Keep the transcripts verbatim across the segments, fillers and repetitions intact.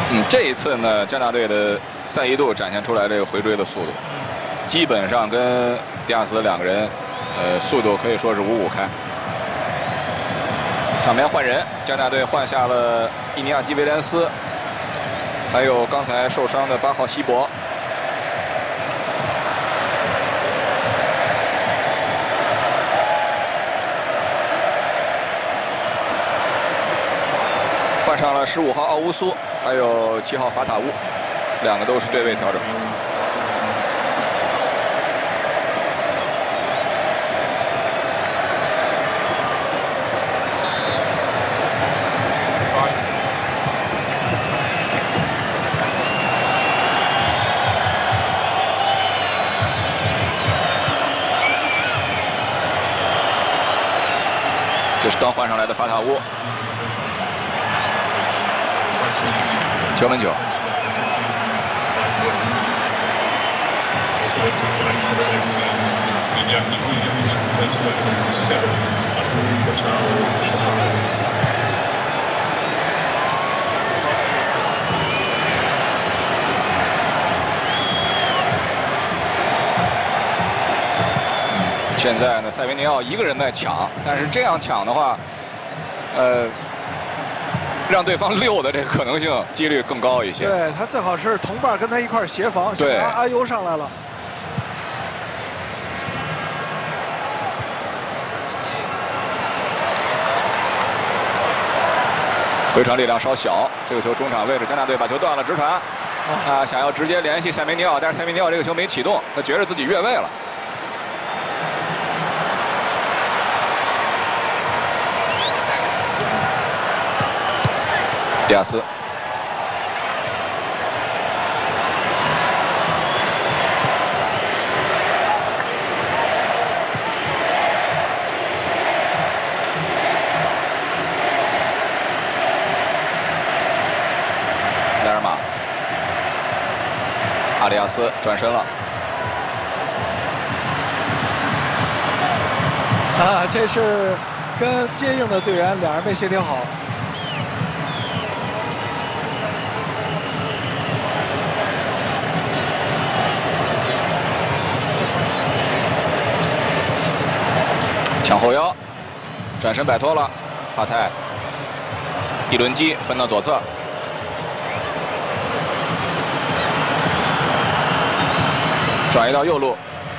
嗯，这一次呢，加纳队的赛义度展现出来这个回追的速度，基本上跟迪亚斯两个人，呃，速度可以说是五五开。上面换人，加纳队换下了伊尼亚基·威廉斯，还有刚才受伤的八号希伯。换上了十五号奥乌苏，还有七号法塔乌，两个都是对位调整。这是刚换上来的法塔乌。球门球，现在呢，塞维尼奥一个人在抢，但是这样抢的话，呃。让对方溜的这个可能性几率更高一些。 对他最好是同伴跟他一块协防。 对， 阿尤上来了。 回传力量稍小，这个球中场位置，加纳队把球断了，直传。啊，想要直接联系塞梅尼奥，但是塞梅尼奥这个球没启动，他觉得自己越位了。迪亚斯，莱尔马，阿里亚斯转身了。 啊，这是跟接应的队员两人没协调好。 抢后腰，转身摆脱了，帕泰，一轮击分到左侧，转移到右路，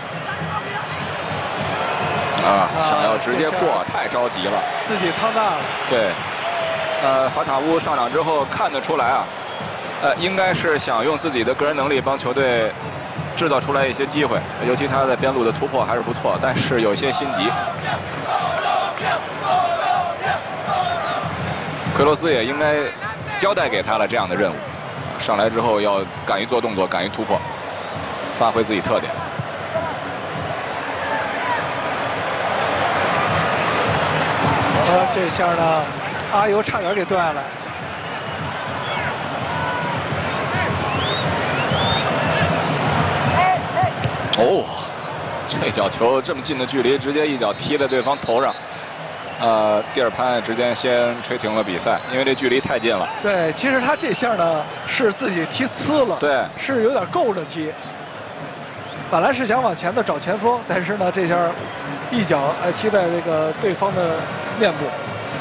啊，想要直接过，太着急了， 自己趟大了。 对，呃，法塔乌上场之后看得出来啊，呃，应该是想用自己的个人能力帮球队制造出来一些机会，尤其他在边路的突破还是不错，但是有些心急。奎罗斯也应该交代给他了这样的任务，上来之后要敢于做动作，敢于突破，发挥自己特点。 呃，这下呢，阿尤差点给断下来。 哦，这脚球这么近的距离，直接一脚踢在对方头上。呃，蒂尔潘直接先吹停了比赛，因为这距离太近了。 对，其实他这下呢是自己踢呲了， 对， 是有点够着踢。本来是想往前的找前锋，但是呢这下一脚哎踢在这个对方的面部。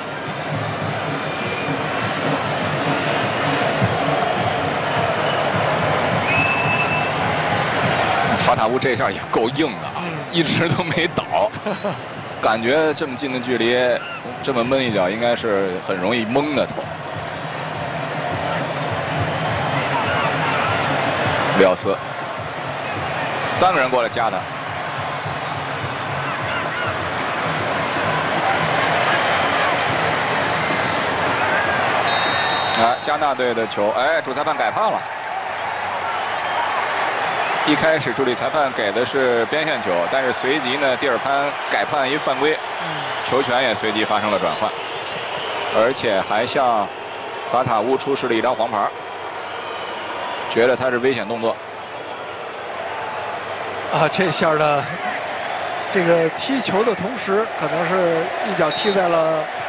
法塔乌这下也够硬的啊，一直都没倒。感觉这么近的距离，这么闷一脚，应该是很容易蒙的头。里奥斯，三个人过来夹他。啊，加纳队的球，哎，主裁判改判了。一开始助理裁判给的是边线球，但是随即呢，蒂尔潘改判一犯规，球权也随即发生了转换，而且还向法塔乌出示了一张黄牌，觉得他是危险动作。 啊，这下呢，这个踢球的同时，可能是一脚踢在了